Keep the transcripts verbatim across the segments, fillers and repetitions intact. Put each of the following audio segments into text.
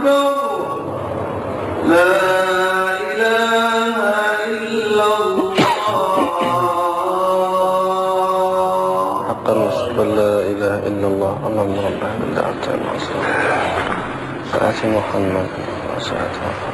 اللهم رب هذا الدعوة فآت محمد وسعة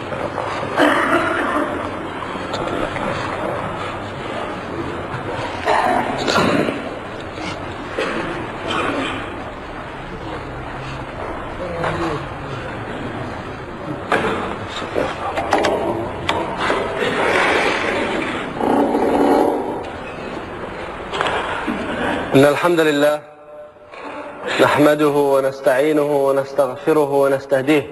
إن الحمد لله نحمده ونستعينه ونستغفره ونستهديه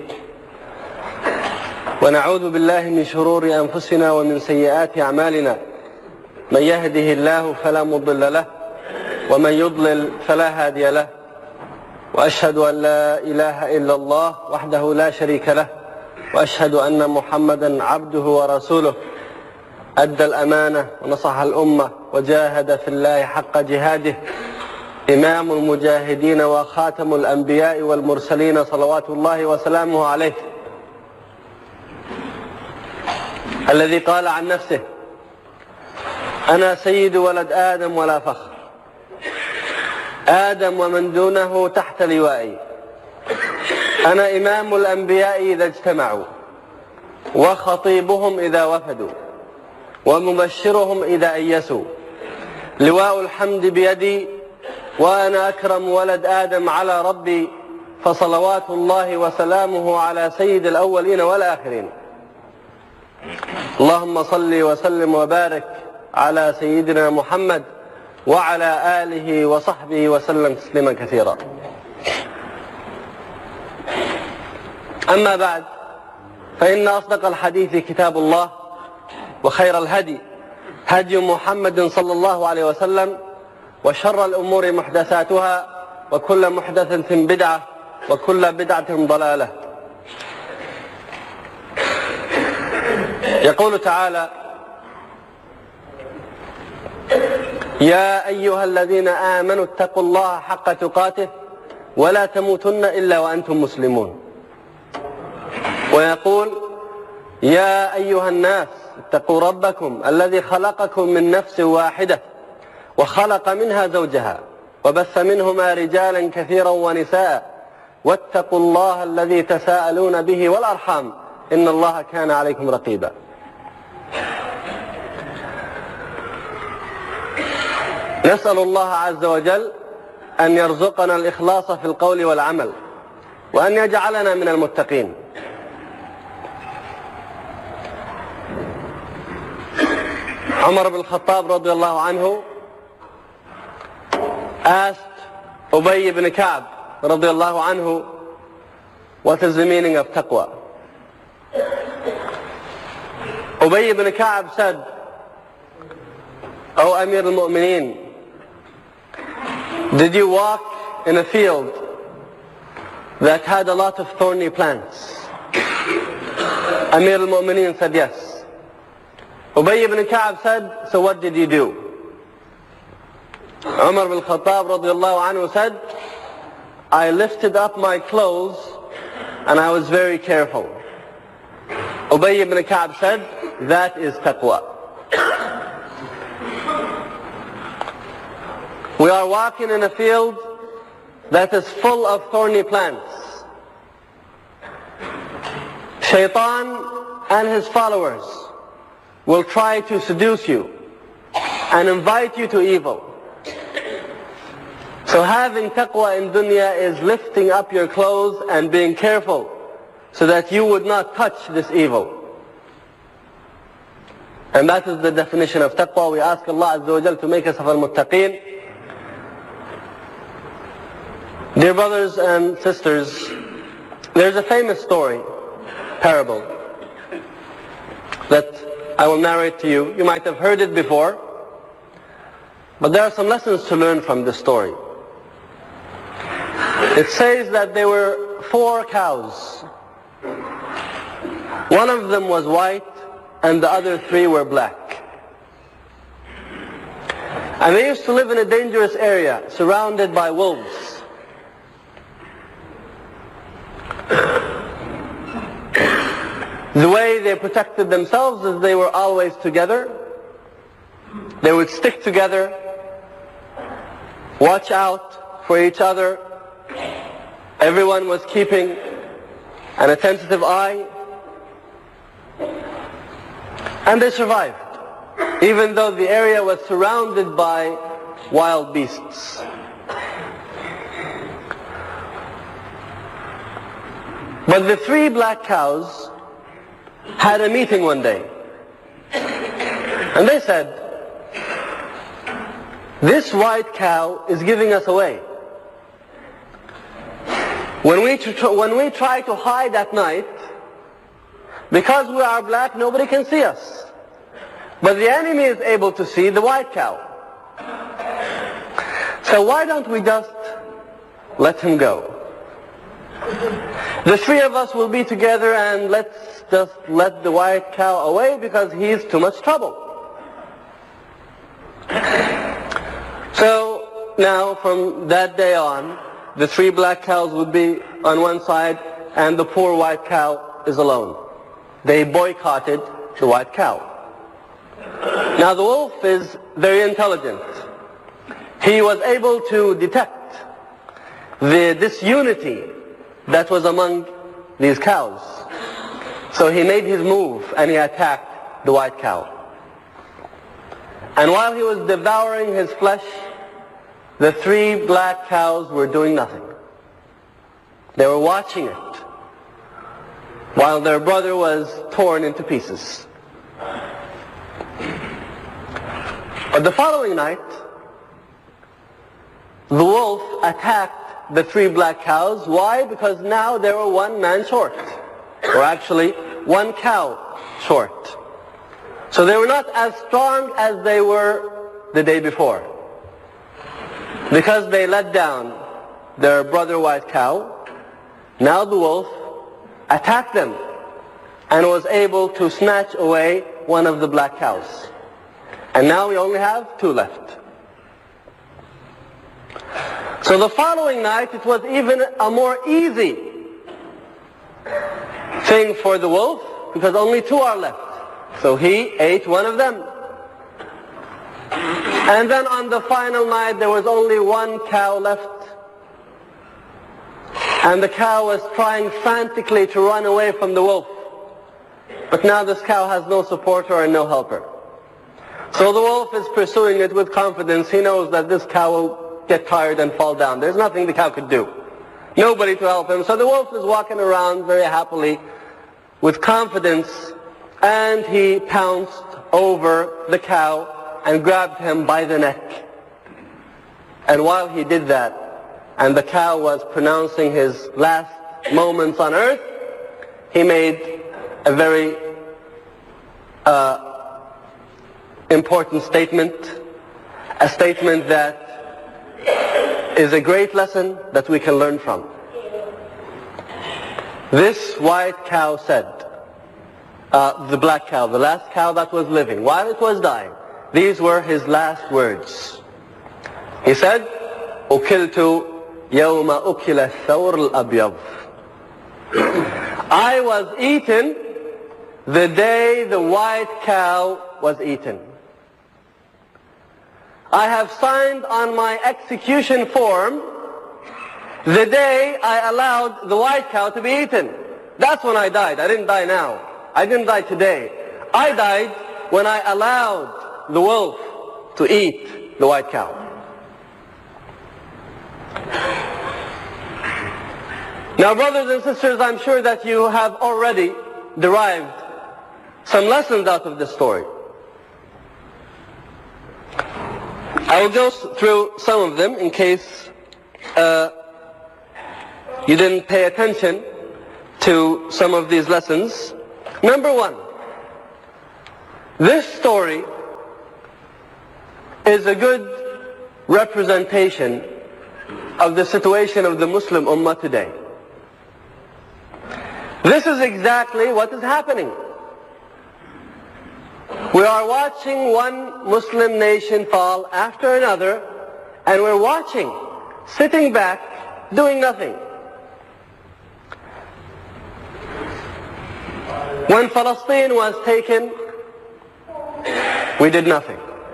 ونعوذ بالله من شرور أنفسنا ومن سيئات أعمالنا. من يهده الله فلا مضل له ومن يضلل فلا هادي له، وأشهد أن لا إله إلا الله وحده لا شريك له، وأشهد أن محمدا عبده ورسوله أدى الأمانة ونصح الأمة وجاهد في الله حق جهاده، إمام المجاهدين وخاتم الأنبياء والمرسلين صلوات الله وسلامه عليه، الذي قال عن نفسه: أنا سيد ولد آدم ولا فخر، آدم ومن دونه تحت لوائي، أنا إمام الأنبياء إذا اجتمعوا وخطيبهم إذا وفدوا ومبشرهم إذا أيسوا، لواء الحمد بيدي وأنا أكرم ولد آدم على ربي، فصلوات الله وسلامه على سيد الأولين والآخرين. اللهم صل وسلم وبارك على سيدنا محمد وعلى آله وصحبه وسلم تسليما كثيرا. أما بعد، فإن أصدق الحديث كتاب الله، وخير الهدي هدي محمد صلى الله عليه وسلم، وشر الأمور محدثاتها، وكل محدثة بدعة، وكل بدعة ضلالة. يقول تعالى: يا أيها الذين آمنوا اتقوا الله حق تقاته ولا تموتن إلا وأنتم مسلمون. ويقول: يا أيها الناس اتقوا ربكم الذي خلقكم من نفس واحدة وخلق منها زوجها وبث منهما رجالا كثيرا ونساء واتقوا الله الذي تساءلون به والأرحام إن الله كان عليكم رقيبا. نسأل الله عز وجل أن يرزقنا الإخلاص في القول والعمل، وأن يجعلنا من المتقين. عمر بن الخطاب رضي الله عنه asked Ubay ibn Ka'b رضي الله عنه, what is the meaning of taqwa? Ubay ibn Ka'b said, O Amir al-Mu'mineen, did you walk in a field that had a lot of thorny plants? Amir al-Mu'mineen said yes. Ubay ibn Ka'b said, so what did you do? Umar bin Khattab radiallahu anhu said, I lifted up my clothes and I was very careful. Ubay ibn Ka'b said, that is taqwa. We are walking in a field that is full of thorny plants. Shaitan and his followers will try to seduce you and invite you to evil. So having taqwa in dunya is lifting up your clothes and being careful so that you would not touch this evil. And that is the definition of taqwa. We ask Allah Azza wa Jal to make us of al-muttaqeen. Dear brothers and sisters, there's a famous story, parable, that I will narrate to you. You might have heard it before, but there are some lessons to learn from this story. It says that there were four cows. One of them was white and the other three were black. And they used to live in a dangerous area surrounded by wolves. The way they protected themselves is they were always together. They would stick together, watch out for each other. Everyone was keeping an attentive eye. And they survived, even though the area was surrounded by wild beasts. But the three black cows had a meeting one day. And they said, this white cow is giving us away. When we, tr- when we try to hide at night, because we are black, nobody can see us. But the enemy is able to see the white cow. So why don't we just let him go? The three of us will be together and let's just let the white cow away because he's too much trouble. So now from that day on, the three black cows would be on one side and the poor white cow is alone. They boycotted the white cow. Now the wolf is very intelligent. He was able to detect the disunity that was among these cows. So he made his move and he attacked the white cow. And while he was devouring his flesh, the three black cows were doing nothing. They were watching it while their brother was torn into pieces. But the following night, the wolf attacked the three black cows. Why? Because now they were one man short, or actually one cow short. So they were not as strong as they were the day before, because they let down their brother white cow. Now the wolf attacked them and was able to snatch away one of the black cows. And now we only have two left. So the following night it was even a more easy thing for the wolf because only two are left. So he ate one of them. And then on the final night there was only one cow left. And the cow was trying frantically to run away from the wolf. But now this cow has no supporter and no helper. So the wolf is pursuing it with confidence. He knows that this cow will get tired and fall down. There's nothing the cow could do. Nobody to help him. So the wolf is walking around very happily with confidence, and he pounced over the cow and grabbed him by the neck. And while he did that, and the cow was pronouncing his last moments on earth, he made a very uh, important statement, a statement that is a great lesson that we can learn from. This white cow said, uh, the black cow, the last cow that was living, while it was dying, these were his last words. He said, "Ukiltu yawma ukila thawr al-abyad." I was eaten the day the white cow was eaten. I have signed on my execution form the day I allowed the white cow to be eaten. That's when I died. I didn't die now. I didn't die today. I died when I allowed the wolf to eat the white cow. Now, brothers and sisters, I'm sure that you have already derived some lessons out of this story. I will go through some of them in case uh, you didn't pay attention to some of these lessons. Number one, this story is a good representation of the situation of the Muslim Ummah today. This is exactly what is happening. We are watching one Muslim nation fall after another, and we're watching, sitting back, doing nothing. When Palestine was taken, we did nothing.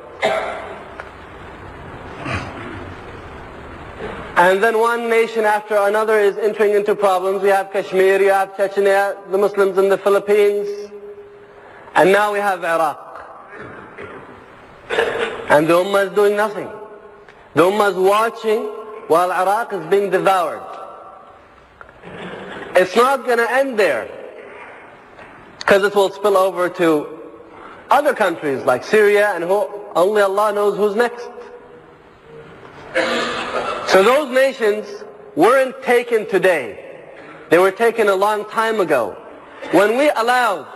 And then one nation after another is entering into problems. We have Kashmir, you have Chechnya, the Muslims in the Philippines, and now we have Iraq. And the Ummah is doing nothing. The Ummah is watching while Iraq is being devoured. It's not going to end there, because it will spill over to other countries like Syria, and who, only Allah knows who's next. So those nations weren't taken today. They were taken a long time ago. When we allowed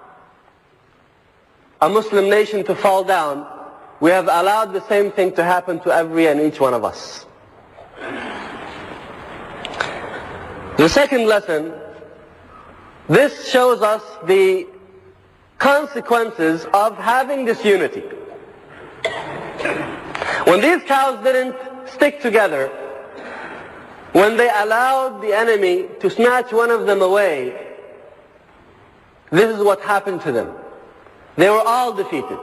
a Muslim nation to fall down, we have allowed the same thing to happen to every and each one of us. The second lesson, this shows us the consequences of having this unity. When these cows didn't stick together, when they allowed the enemy to snatch one of them away, this is what happened to them. They were all defeated.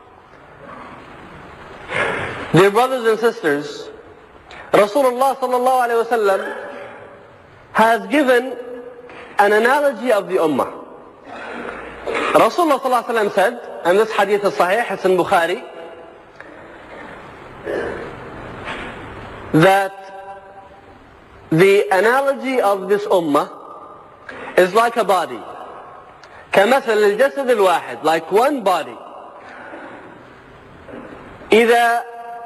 Dear brothers and sisters, Rasulullah sallallahu alayhi wa sallam has given an analogy of the Ummah. Rasulullah sallallahu alayhi wa sallam said, and this hadith is sahih, it's in Bukhari, that the analogy of this Ummah is like a body. كمثل الجسد الواحد, like one body. إذا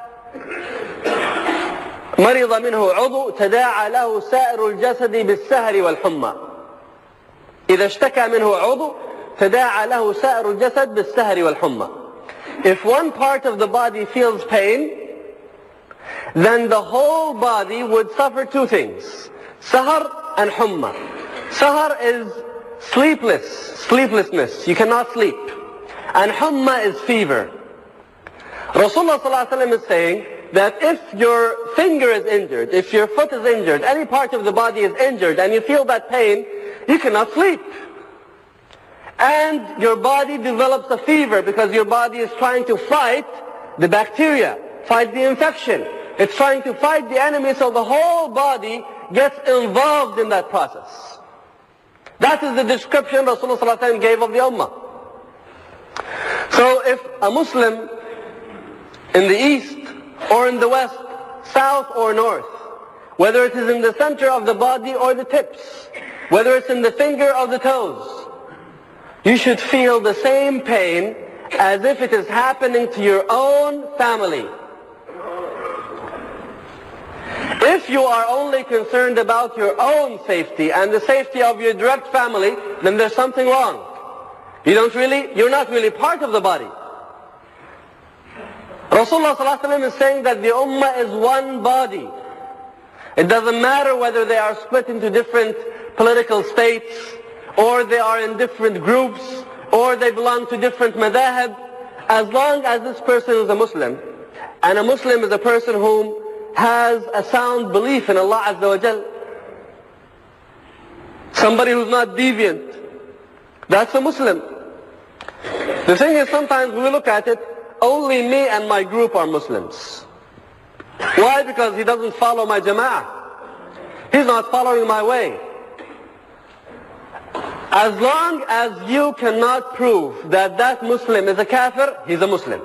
مرض منه عضو تداعى له سائر الجسد بالسهر والحمى. إذا اشتكى منه عضو تداعى له سائر الجسد بالسهر والحمى. If one part of the body feels pain, then the whole body would suffer two things: sahar and humma. Sahar is sleepless, sleeplessness. You cannot sleep. And humma is fever. Rasulullah sallallahu alaihi wasallam is saying that if your finger is injured, if your foot is injured, any part of the body is injured, and you feel that pain, you cannot sleep. And your body develops a fever because your body is trying to fight the bacteria, fight the infection. It's trying to fight the enemy, so the whole body gets involved in that process. That is the description Rasulullah sallallahu alaihi wasallam gave of the Ummah. So if a Muslim in the east or in the west, south or north, whether it is in the center of the body or the tips, whether it's in the finger or the toes, you should feel the same pain as if it is happening to your own family. If you are only concerned about your own safety and the safety of your direct family, then there's something wrong. You don't really, you're not really part of the body. Rasulullah sallallahu alaihi wasallam is saying that the Ummah is one body. It doesn't matter whether they are split into different political states, or they are in different groups, or they belong to different madhahib. As long as this person is a Muslim, and a Muslim is a person whom has a sound belief in Allah Azza wa Jal, somebody who's not deviant, that's a Muslim. The thing is, sometimes we look at it, only me and my group are Muslims. Why? Because he doesn't follow my jama'ah. He's not following my way. As long as you cannot prove that that Muslim is a kafir, he's a Muslim.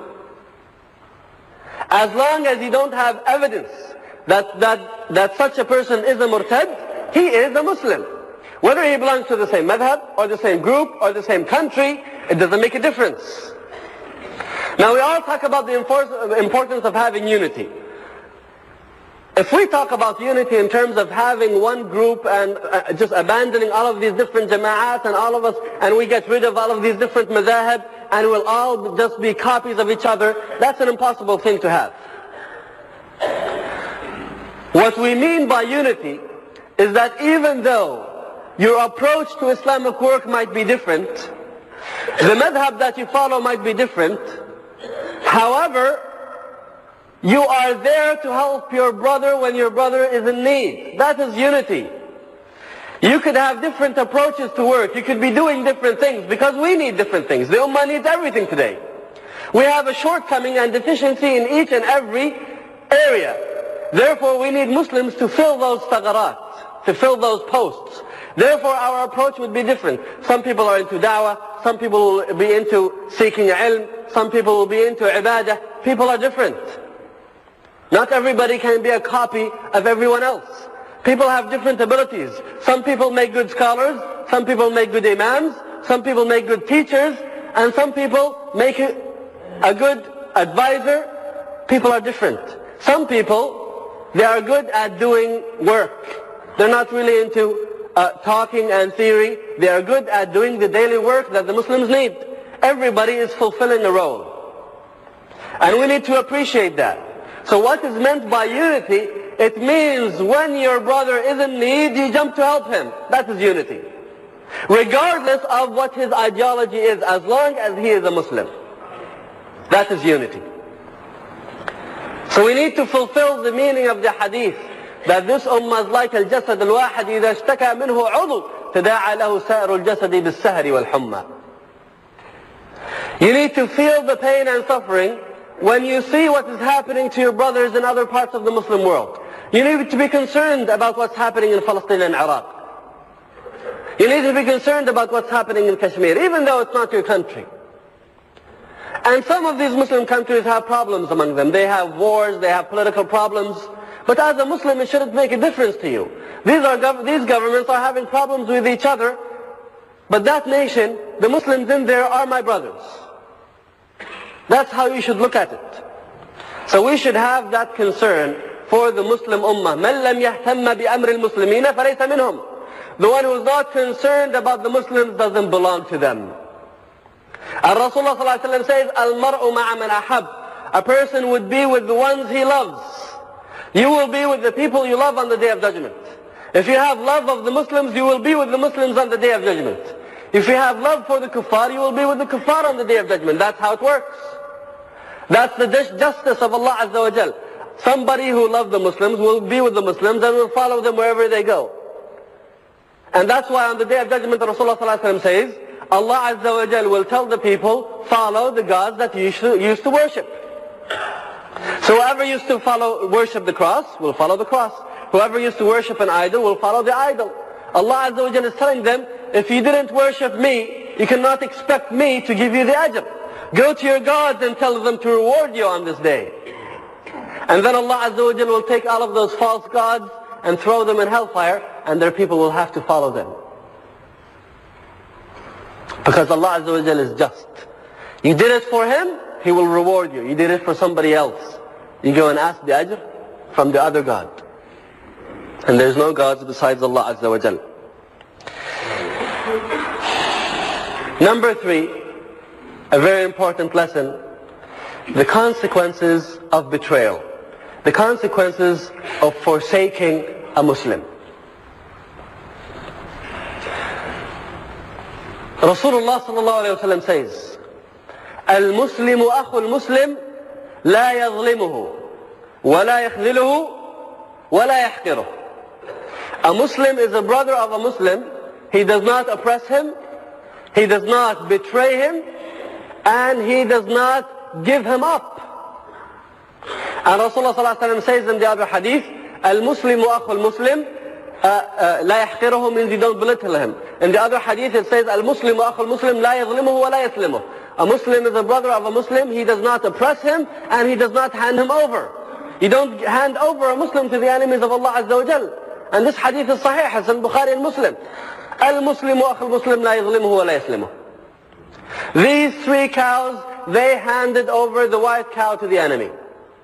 As long as you don't have evidence that, that, that such a person is a murtad, he is a Muslim. Whether he belongs to the same madhab, or the same group, or the same country, it doesn't make a difference. Now we all talk about the importance of having unity. If we talk about unity in terms of having one group and uh, just abandoning all of these different jama'at and all of us, and we get rid of all of these different madhahib, and we'll all just be copies of each other, that's an impossible thing to have. What we mean by unity is that even though your approach to Islamic work might be different, the madhab that you follow might be different, however, you are there to help your brother when your brother is in need. That is unity. You could have different approaches to work. You could be doing different things because we need different things. The Ummah needs everything today. We have a shortcoming and deficiency in each and every area. Therefore, we need Muslims to fill those thagarat, to fill those posts. Therefore, our approach would be different. Some people are into da'wah, some people will be into seeking ilm, some people will be into ibadah. People are different. Not everybody can be a copy of everyone else. People have different abilities. Some people make good scholars, some people make good imams, some people make good teachers, and some people make a good advisor. People are different. Some people, they are good at doing work. They're not really into uh, talking and theory. They are good at doing the daily work that the Muslims need. Everybody is fulfilling a role. And we need to appreciate that. So what is meant by unity? It means when your brother is in need, you jump to help him. That is unity. Regardless of what his ideology is, as long as he is a Muslim. That is unity. So we need to fulfill the meaning of the hadith that this ummah is like al-jasad al-wahid إذا اشتكى منه عضو تداعى له سائر الجسد بالسهر والحمى. You need to feel the pain and suffering when you see what is happening to your brothers in other parts of the Muslim world. You need to be concerned about what's happening in Palestine and Iraq. You need to be concerned about what's happening in Kashmir, even though it's not your country. And some of these Muslim countries have problems among them. They have wars, they have political problems. But as a Muslim, it shouldn't make a difference to you. These, are gov- these governments are having problems with each other. But that nation, the Muslims in there are my brothers. That's how you should look at it. So we should have that concern for the Muslim Ummah. مَنْ لَمْ يَهْتَمَّ بِأَمْرِ الْمُسْلِمِينَ فَلَيْسَ مِنْهُمْ. The one who is not concerned about the Muslims doesn't belong to them. And Rasulullah sallallahu alaihi wasallam says, Al-mar'u ma'a man ahab. A person would be with the ones he loves. You will be with the people you love on the Day of Judgment. If you have love of the Muslims, you will be with the Muslims on the Day of Judgment. If you have love for the kuffar, you will be with the kuffar on the Day of Judgment. That's how it works. That's the justice of Allah Azza wa Jal. Somebody who loves the Muslims will be with the Muslims and will follow them wherever they go. And that's why on the Day of Judgment, Rasulullah sallallahu alaihi wasallam says, Allah Azza wa Jal will tell the people, follow the gods that you used to worship. So whoever used to follow, worship the cross, will follow the cross. Whoever used to worship an idol will follow the idol. Allah Azza wa Jal is telling them, if you didn't worship me, you cannot expect me to give you the ajr. Go to your gods and tell them to reward you on this day. And then Allah Azza wa Jal will take all of those false gods and throw them in hellfire, and their people will have to follow them. Because Allah Azza wa Jal is just. You did it for Him, He will reward you. You did it for somebody else, you go and ask the ajr from the other God. And there's no gods besides Allah Azza wa Jal. Number three, a very important lesson, the consequences of betrayal. The consequences of forsaking a Muslim. Rasulullah sallallahu alayhi wa sallam says, Al-Muslimu akhu al-Muslim la yadhlimuhu wa la yakhziluhu wa la yahqiruhu. A Muslim is a brother of a Muslim. He does not oppress him, he does not betray him, and he does not give him up. And Rasulullah sallallahu alayhi wa sallam says in the other hadith, Al-Muslimu akhu al-Muslim la yahqiruhu means you don't belittle him. In the other hadith it says, Al-Muslimu akhu al-Muslim la yadhlimuhu wa la yaslimuhu. A Muslim is a brother of a Muslim, he does not oppress him, and he does not hand him over. You don't hand over a Muslim to the enemies of Allah Azza wa Jal. And this hadith is sahih, it's in Bukhari and Muslim. Al-Muslimu akhu al-Muslim la yadhlimuhu wa la yaslimuhu. These three cows, they handed over the white cow to the enemy.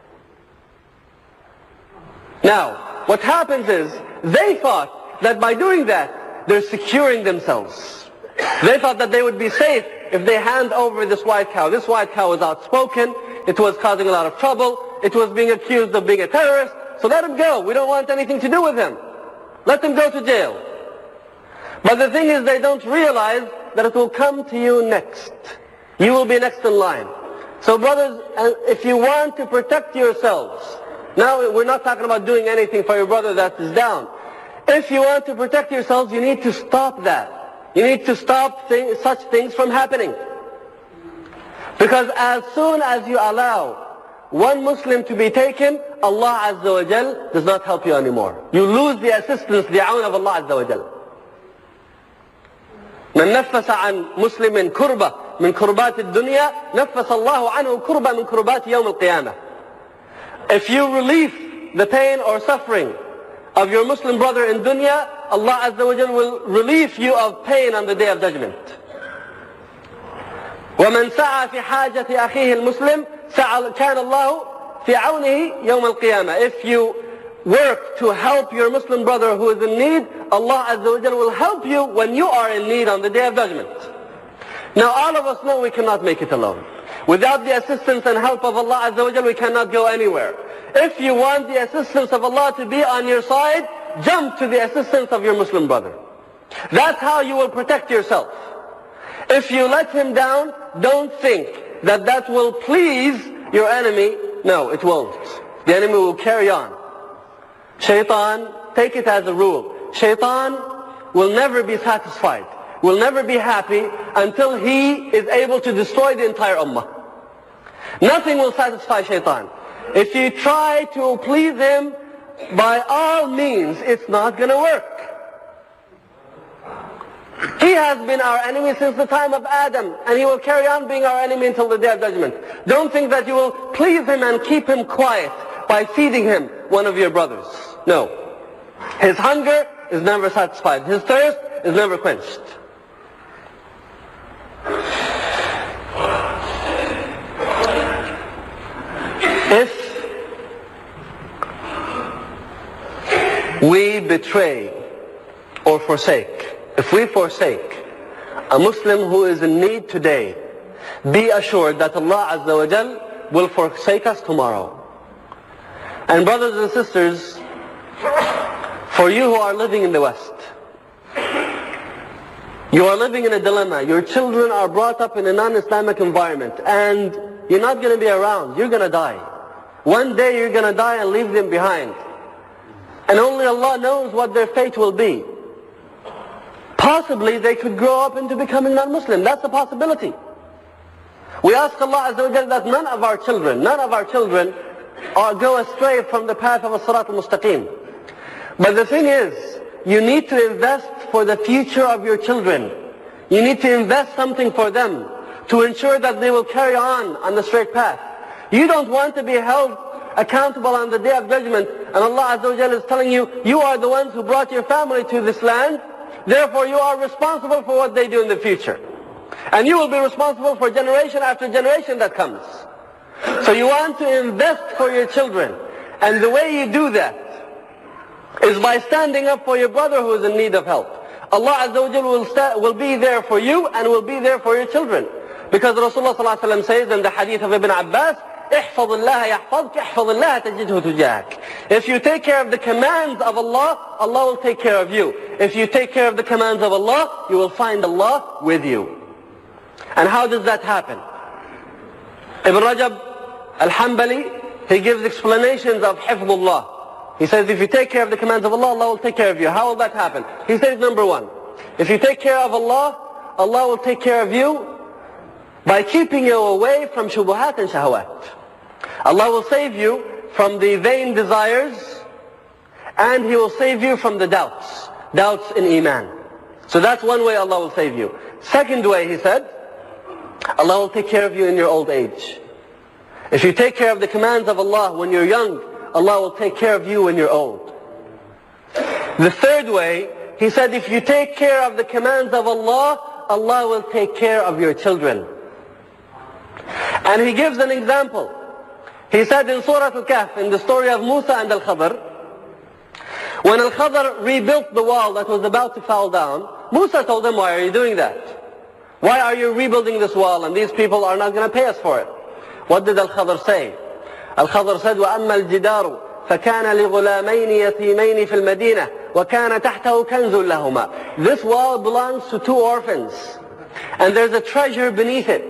Now, what happens is, they thought that by doing that, they're securing themselves. They thought that they would be safe if they hand over this white cow. This white cow was outspoken, it was causing a lot of trouble, it was being accused of being a terrorist, so let him go. We don't want anything to do with him. Let him go to jail. But the thing is, they don't realize that it will come to you next. You will be next in line. So brothers, if you want to protect yourselves, now we're not talking about doing anything for your brother that is down. If you want to protect yourselves, you need to stop that. You need to stop th- such things from happening. Because as soon as you allow one Muslim to be taken, Allah Azza wa Jal does not help you anymore. You lose the assistance, the aun of Allah Azza wa Jal. من نفس عن مسلم كربة من كربات الدنيا نفس الله عنه كربة من كربات يوم القيامة. If you relieve the pain or suffering of your Muslim brother in dunya, Allah Azza wa Jal will relieve you of pain on the day of judgment. ومن سعى في حاجة أخيه المسلم سعى كان الله في عونه يوم القيامة. If you work to help your Muslim brother who is in need, Allah Azza wa Jal will help you when you are in need on the day of judgment. Now all of us know we cannot make it alone. Without the assistance and help of Allah Azza wa Jal, we cannot go anywhere. If you want the assistance of Allah to be on your side, jump to the assistance of your Muslim brother. That's how you will protect yourself. If you let him down, don't think that that will please your enemy. No, it won't. The enemy will carry on. Shaitan, take it as a rule. Shaitan will never be satisfied, will never be happy until he is able to destroy the entire ummah. Nothing will satisfy Shaitan. If you try to please him by all means, it's not going to work. He has been our enemy since the time of Adam, and he will carry on being our enemy until the day of judgment. Don't think that you will please him and keep him quiet by feeding him one of your brothers. No. His hunger is never satisfied. His thirst is never quenched. If we betray or forsake, if we forsake a Muslim who is in need today, be assured that Allah Azza wa Jal will forsake us tomorrow. And brothers and sisters, for you who are living in the West, you are living in a dilemma. Your children are brought up in a non-Islamic environment, and you're not going to be around. You're going to die. One day you're going to die and leave them behind. And only Allah knows what their fate will be. Possibly they could grow up into becoming non-Muslim. That's a possibility. We ask Allah Azza wa Jalla that none of our children, none of our children are go astray from the path of as-sirat al-mustaqim. But the thing is, you need to invest for the future of your children. You need to invest something for them to ensure that they will carry on on the straight path. You don't want to be held accountable on the day of judgment, and Allah Azza wa Jalla is telling you, you are the ones who brought your family to this land, therefore you are responsible for what they do in the future. And you will be responsible for generation after generation that comes. So you want to invest for your children, and the way you do that is by standing up for your brother who is in need of help. Allah Azza wa Jalla will, sta- will be there for you and will be there for your children. Because Rasulullah Sallallahu Alaihi Wasallam says in the hadith of Ibn Abbas, احفظ الله يحفظك احفظ الله تجده تجاهك. If you take care of the commands of Allah, Allah will take care of you. If you take care of the commands of Allah, you will find Allah with you. And how does that happen? Ibn Rajab al-Hanbali, he gives explanations of hifdullah. He says if you take care of the commands of Allah, Allah will take care of you. How will that happen? He says number one, if you take care of Allah, Allah will take care of you by keeping you away from shubuhat and shahawat. Allah will save you from the vain desires, and He will save you from the doubts, doubts in Iman. So that's one way Allah will save you. Second way, he said, Allah will take care of you in your old age. If you take care of the commands of Allah when you're young, Allah will take care of you when you're old. The third way, he said, if you take care of the commands of Allah, Allah will take care of your children. And he gives an example. He said in Surah Al-Kahf, in the story of Musa and Al-Khadr, when Al-Khadr rebuilt the wall that was about to fall down, Musa told him, why are you doing that? Why are you rebuilding this wall and these people are not going to pay us for it? What did Al-Khadr say? Al-Khadr said, وَأَمَّا الْجِدَارُ فَكَانَ لِغُلَامَيْنِ يَتِيمَيْنِ فِي الْمَدِينَةِ وَكَانَ تَحْتَهُ كَنْزٌ لَهُمَا. This wall belongs to two orphans, and there's a treasure beneath it.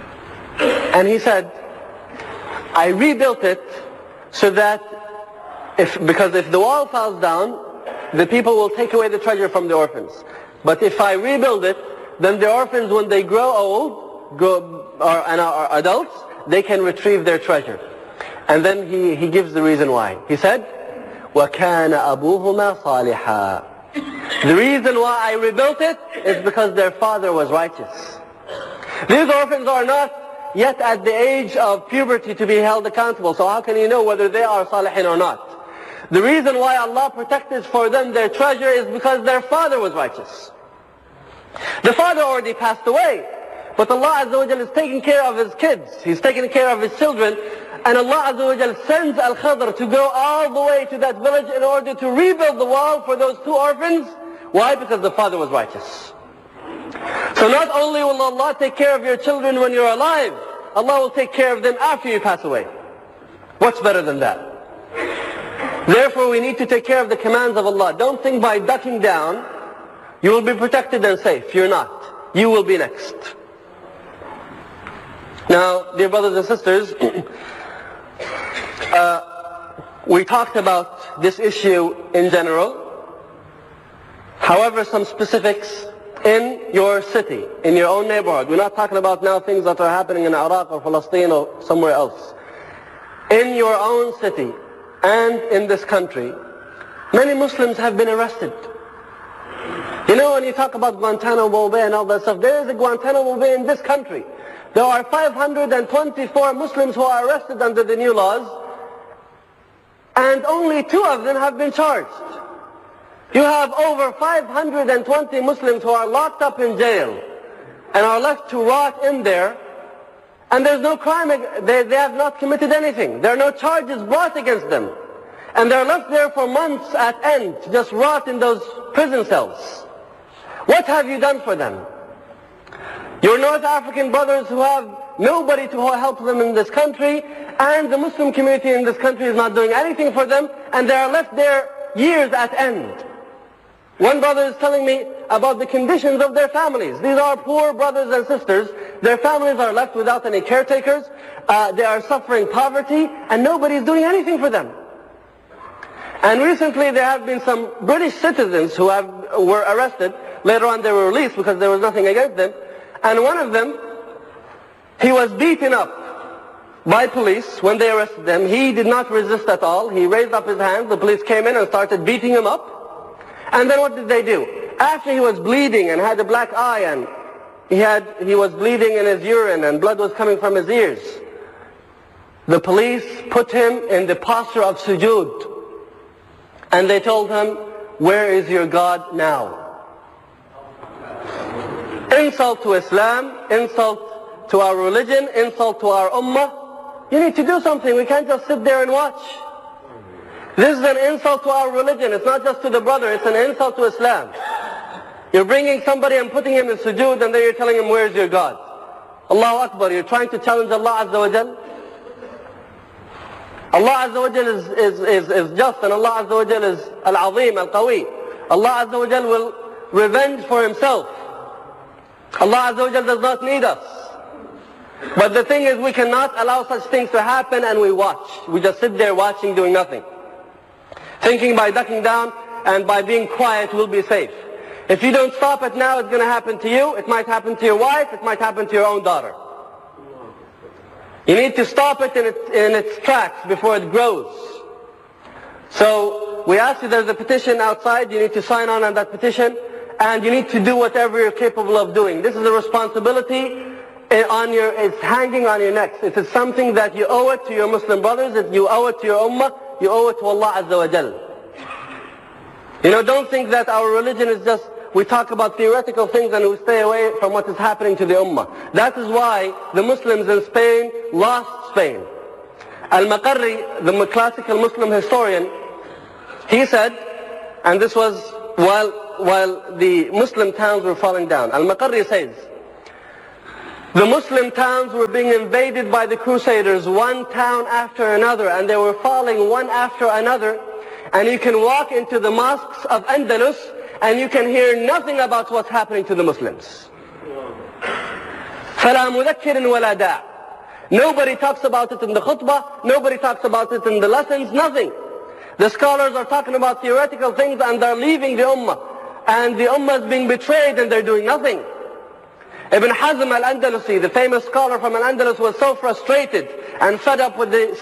And he said, I rebuilt it so that if, because if the wall falls down, the people will take away the treasure from the orphans. But if I rebuild it, then the orphans, when they grow old, grow, or, and are adults, they can retrieve their treasure. And then he, he gives the reason why. He said, وَكَانَ أَبُوهُمَا صَالِحًا. The reason why I rebuilt it is because their father was righteous. These orphans are not yet at the age of puberty to be held accountable. So how can you know whether they are salihin or not? The reason why Allah protected for them their treasure is because their father was righteous. The father already passed away, but Allah Azza wa Jal is taking care of his kids. He's taking care of his children. And Allah Azza wa Jal sends Al-Khadr to go all the way to that village in order to rebuild the wall for those two orphans. Why? Because the father was righteous. So not only will Allah take care of your children when you're alive, Allah will take care of them after you pass away. What's better than that? Therefore we need to take care of the commands of Allah. Don't think by ducking down you will be protected and safe. You're not. You will be next. Now, dear brothers and sisters, uh, we talked about this issue in general. However, some specifics in your city, in your own neighborhood. We're not talking about now things that are happening in Iraq or Palestine or somewhere else. In your own city and in this country, many Muslims have been arrested. You know, when you talk about Guantanamo Bay and all that stuff, there is a Guantanamo Bay in this country. There are five hundred twenty-four Muslims who are arrested under the new laws, and only two of them have been charged. You have over five hundred twenty Muslims who are locked up in jail and are left to rot in there, and there's no crime, they, they have not committed anything. There are no charges brought against them. And they're left there for months at end to just rot in those prison cells. What have you done for them? Your North African brothers who have nobody to help them in this country, and the Muslim community in this country is not doing anything for them, and they are left there years at end. One brother is telling me about the conditions of their families. These are poor brothers and sisters. Their families are left without any caretakers. Uh, they are suffering poverty, and nobody is doing anything for them. And recently there have been some British citizens who have, were arrested. Later on they were released because there was nothing against them. And one of them, he was beaten up by police when they arrested him. He did not resist at all. He raised up his hands. The police came in and started beating him up. And then what did they do? After he was bleeding and had a black eye and he, had, he was bleeding in his urine and blood was coming from his ears, the police put him in the posture of sujood. And they told him, where is your God now? Insult to Islam, insult to our religion, insult to our ummah. You need to do something. We can't just sit there and watch. This is an insult to our religion. It's not just to the brother, it's an insult to Islam. You're bringing somebody and putting him in sujood, and then you're telling him, where's your God? Allahu Akbar. You're trying to challenge Allah Azza wa Jal. Allah Azza wa Jal is, is, is, is just, and Allah Azza wa Jal is Al-Azim, Al-Qawi. Allah Azza wa Jal will revenge for himself. Allah Azza wa Jal does not need us. But the thing is, we cannot allow such things to happen and we watch. We just sit there watching, doing nothing. Thinking by ducking down and by being quiet we'll be safe. If you don't stop it now, it's going to happen to you. It might happen to your wife. It might happen to your own daughter. You need to stop it in its, in its tracks before it grows. So we ask you, there's a petition outside. You need to sign on on that petition. And you need to do whatever you're capable of doing. This is a responsibility on your, it's hanging on your necks. It is something that you owe it to your Muslim brothers. It, you owe it to your ummah. You owe it to Allah Azza wa Jal. You know, don't think that our religion is just, we talk about theoretical things and we stay away from what is happening to the ummah. That is why the Muslims in Spain lost Spain. Al-Maqarri, the classical Muslim historian, he said, and this was while, while the Muslim towns were falling down. Al-Maqarri says, the Muslim towns were being invaded by the Crusaders, one town after another, and they were falling one after another. And you can walk into the mosques of Andalus and you can hear nothing about what's happening to the Muslims. فَلَا مُذَكِّرٍ وَلَا دَاعٍ. Nobody talks about it in the khutbah, nobody talks about it in the lessons, nothing. The scholars are talking about theoretical things and they're leaving the ummah. And the ummah is being betrayed and they're doing nothing. Ibn Hazm al-Andalusi, the famous scholar from Al-Andalus, was so frustrated and fed up with the